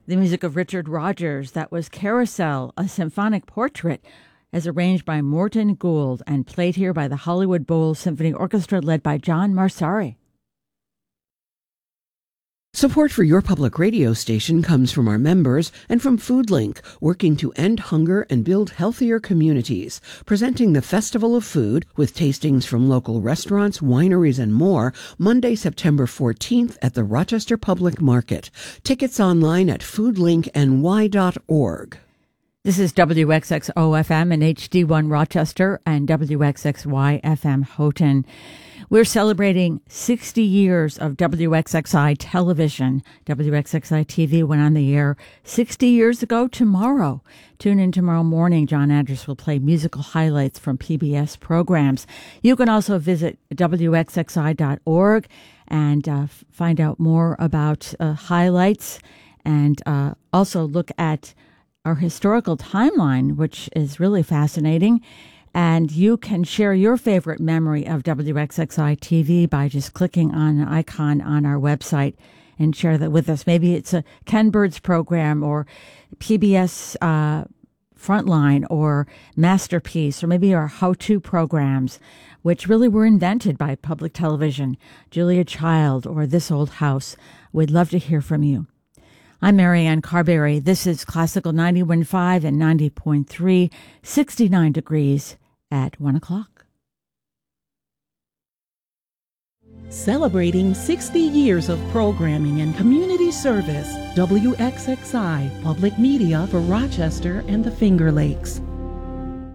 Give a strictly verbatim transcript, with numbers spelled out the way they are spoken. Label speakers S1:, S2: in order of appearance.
S1: The music of Richard Rodgers, that was Carousel, a symphonic portrait, as arranged by Morton Gould and played here by the Hollywood Bowl Symphony Orchestra led by John Marsari.
S2: Support for your public radio station comes from our members and from FoodLink, working to end hunger and build healthier communities. Presenting the Festival of Food with tastings from local restaurants, wineries, and more, Monday, September fourteenth at the Rochester Public Market. Tickets online at food link n y dot org.
S1: This is W X X O F M and H D one Rochester and W X X Y F M Houghton. We're celebrating sixty years of W X X I television. W X X I T V went on the air sixty years ago tomorrow. Tune in tomorrow morning. John Andrus will play musical highlights from P B S programs. You can also visit W X X I dot org and uh, find out more about uh, highlights and uh, also look at our historical timeline, which is really fascinating. And you can share your favorite memory of W X X I T V by just clicking on an icon on our website and share that with us. Maybe it's a Ken Bird's program or P B S uh, Frontline or Masterpiece, or maybe our how-to programs, which really were invented by public television, Julia Child or This Old House. We'd love to hear from you. I'm Marianne Carberry. This is Classical ninety-one point five and ninety point three, sixty-nine degrees at one o'clock.
S3: Celebrating sixty years of programming and community service, W X X I, public media for Rochester and the Finger Lakes.